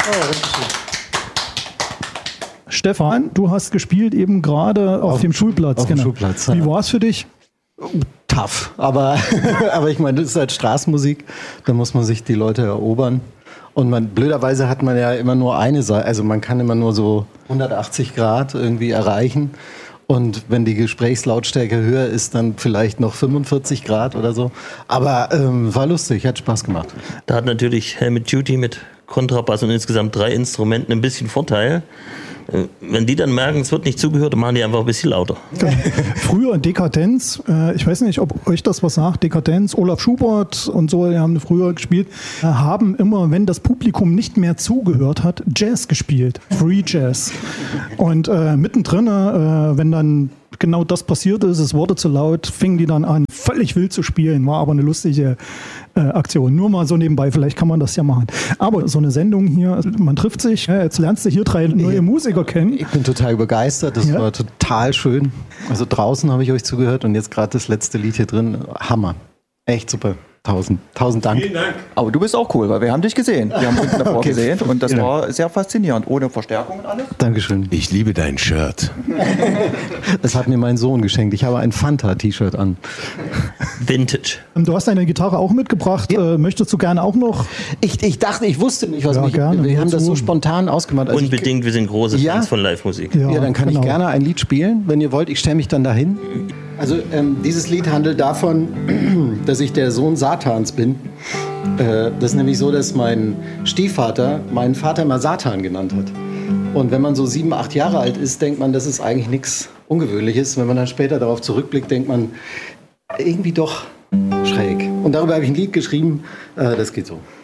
Stefan, du hast gespielt eben gerade auf dem Schulplatz. Auf dem Schulplatz. Wie war es für dich? Tough, aber ich meine, das ist halt Straßenmusik, da muss man sich die Leute erobern. Und blöderweise hat man ja immer nur eine Seite, also man kann immer nur so 180 Grad irgendwie erreichen. Und wenn die Gesprächslautstärke höher ist, dann vielleicht noch 45 Grad oder so. Aber war lustig, hat Spaß gemacht. Da hat natürlich Helmet Duty mit Kontrabass und insgesamt 3 Instrumenten ein bisschen Vorteil. Wenn die dann merken, es wird nicht zugehört, dann machen die einfach ein bisschen lauter. Früher Dekadenz, ich weiß nicht, ob euch das was sagt, Dekadenz, Olaf Schubert und so, die haben früher gespielt, haben immer, wenn das Publikum nicht mehr zugehört hat, Jazz gespielt, Free Jazz. Und mittendrin, wenn dann genau das passiert ist, es wurde zu laut, fingen die dann an, völlig wild zu spielen, war aber eine lustige Aktion. Nur mal so nebenbei, vielleicht kann man das ja machen. Aber so eine Sendung hier, man trifft sich, jetzt lernst du hier 3 neue Musiker kennen. Ich bin total begeistert, das war total schön. Also draußen habe ich euch zugehört und jetzt gerade das letzte Lied hier drin, Hammer. Echt super. 1000 Dank. Vielen Dank. Aber du bist auch cool, weil wir haben dich gesehen. Wir haben uns davor gesehen und das war sehr faszinierend, ohne Verstärkung und alles. Dankeschön. Ich liebe dein Shirt. Das hat mir mein Sohn geschenkt. Ich habe ein Fanta-T-Shirt an. Vintage. Du hast deine Gitarre auch mitgebracht. Ja. Möchtest du gerne auch noch? Ich dachte, ich wusste nicht, was gerne. Wir haben das so spontan ausgemacht. Also unbedingt, wir sind große Fans von Live-Musik. Ja, dann kann ich gerne ein Lied spielen, wenn ihr wollt. Ich stelle mich dann dahin. Also dieses Lied handelt davon, dass ich der Sohn Satans bin. Das ist nämlich so, dass mein Stiefvater meinen Vater mal Satan genannt hat. Und wenn man so 7, 8 Jahre alt ist, denkt man, das ist eigentlich nichts Ungewöhnliches. Wenn man dann später darauf zurückblickt, denkt man, irgendwie doch schräg. Und darüber habe ich ein Lied geschrieben, das geht so.